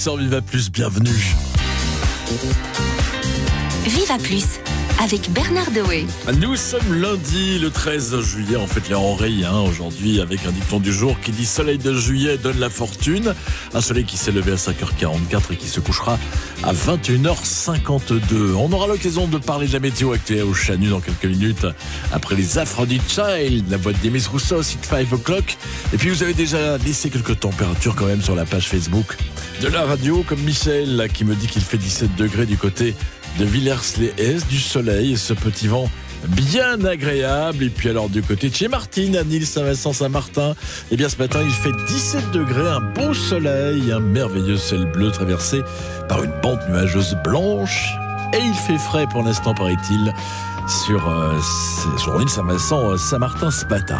Sur Viva Plus, bienvenue. Viva Plus, avec Bernard Dewey. Nous sommes lundi, le 13 juillet. En fait, les oreilles, aujourd'hui, avec un dicton du jour qui dit « Soleil de juillet donne la fortune ». Un soleil qui s'est levé à 5h44 et qui se couchera à 21h52. On aura l'occasion de parler de la météo actuelle au Chanu dans quelques minutes, après les Aphrodite Child, la voix de Demis Rousseau, c'est 5 o'clock. Et puis, vous avez déjà laissé quelques températures quand même sur la page Facebook de la radio, comme Michel, là, qui me dit qu'il fait 17 degrés du côté de Villers-les-Haies, du soleil et ce petit vent bien agréable. Et puis alors du côté de chez Martine, à Nîmes, Saint-Vincent, Saint-Martin, eh bien ce matin il fait 17 degrés, un beau soleil, un merveilleux ciel bleu traversé par une bande nuageuse blanche. Et il fait frais pour l'instant, paraît-il, sur l'île Saint-Vincent, Saint-Martin ce matin.